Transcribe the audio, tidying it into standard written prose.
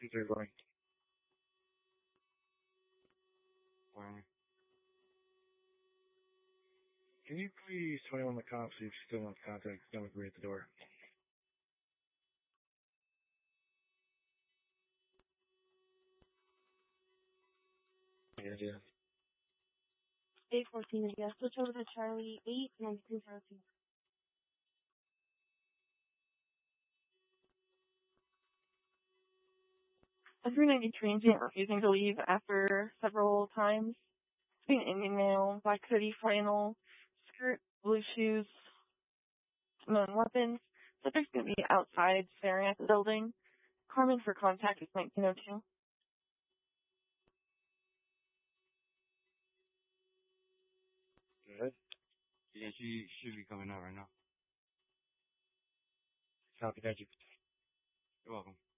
Caesar going. Where? Can you please tell me when the cops if still want contact don't agree at the door? Yeah. 814, yes. Switch over to Charlie 89202. A 390 transient refusing to leave after several times. Being Indian male, black hoodie, flannel, skirt, blue shoes, known weapons. Subject's going to be outside staring at the building. Carmen for contact is 1902. Good. Yeah, she should be coming out right now. Copy that. You're welcome.